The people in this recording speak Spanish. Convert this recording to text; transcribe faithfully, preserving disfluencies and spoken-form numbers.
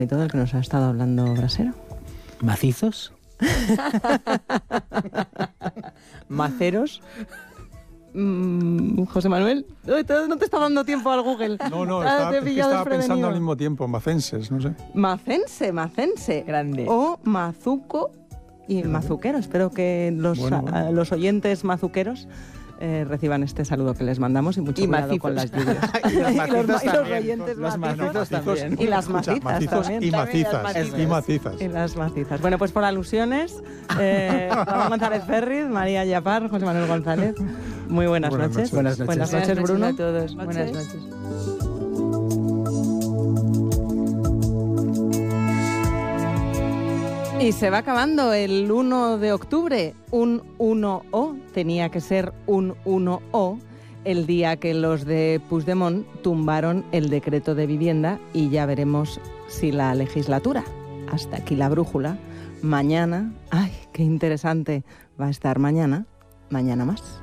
y todo el que nos ha estado hablando Brasero. ¿Macizos? ¿Maceros? Mm, José Manuel, no te está dando tiempo al Google. No, no, Ah, estaba, te he es que pillado estaba pensando desprevenido. al mismo tiempo, macenses, no sé. Macense, macense. Grande. O mazuco y mazuquero. Espero que los, Bueno, bueno. a- los oyentes mazuqueros eh, reciban este saludo que les mandamos y mucho Y cuidado macizos. con las lluvias. Y los macizos y los también. oyentes Los macizos. macizos también. Y las Escucha, macizas macizos también. y También las macizas, macizas. y macizas. Y las macizas. Bueno, pues por alusiones, eh, Ramón González Ferriz, María Yapar, José Manuel González. Muy buenas, Buenas noches. noches. Buenas noches. Buenas noches, Bruno. a todos. Buenas noches. Y se va acabando el uno de octubre, un uno O, tenía que ser un uno O, el día que los de Puigdemont tumbaron el decreto de vivienda y ya veremos si la legislatura, hasta aquí la brújula, mañana, ay, qué interesante va a estar mañana, mañana más.